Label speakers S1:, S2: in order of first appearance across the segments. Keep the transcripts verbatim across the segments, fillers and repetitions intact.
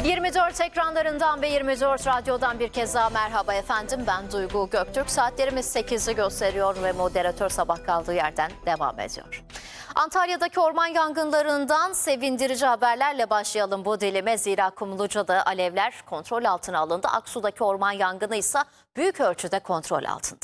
S1: yirmi dört ekranlarından ve yirmi dört radyodan bir kez daha merhaba efendim. Ben Duygu Göktürk. Saatlerimiz sekizi gösteriyor ve moderatör sabah kaldığı yerden devam ediyor. Antalya'daki orman yangınlarından sevindirici haberlerle başlayalım bu dilime. Zira Kumluca'da alevler kontrol altına alındı. Aksu'daki orman yangını ise büyük ölçüde kontrol altında.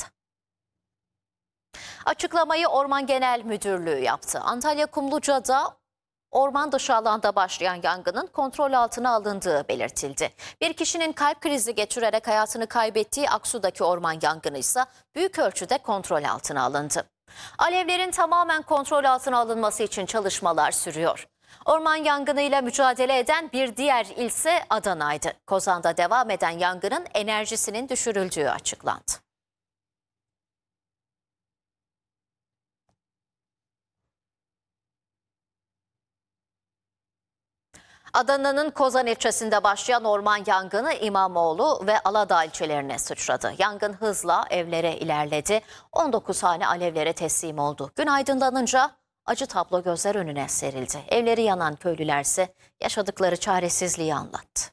S1: Açıklamayı Orman Genel Müdürlüğü yaptı. Antalya Kumluca'da orman dışı alanda başlayan yangının kontrol altına alındığı belirtildi. Bir kişinin kalp krizi geçirerek hayatını kaybettiği Aksu'daki orman yangını ise büyük ölçüde kontrol altına alındı. Alevlerin tamamen kontrol altına alınması için çalışmalar sürüyor. Orman yangınıyla mücadele eden bir diğer il ise Adana'ydı. Kozan'da devam eden yangının enerjisinin düşürüldüğü açıklandı. Adana'nın Kozan ilçesinde başlayan orman yangını İmamoğlu ve Aladağ ilçelerine sıçradı. Yangın hızla evlere ilerledi. on dokuz hane alevlere teslim oldu. Gün aydınlanınca acı tablo gözler önüne serildi. Evleri yanan köylülerse yaşadıkları çaresizliği anlattı.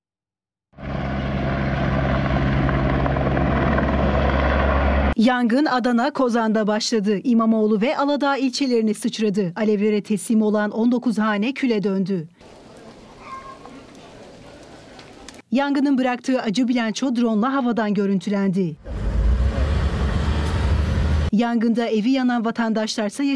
S2: Yangın Adana Kozan'da başladı. İmamoğlu ve Aladağ ilçelerini sıçradı. Alevlere teslim olan on dokuz hane küle döndü. Yangının bıraktığı acı bilanço drone'la havadan görüntülendi. Yangında evi yanan vatandaşlarsa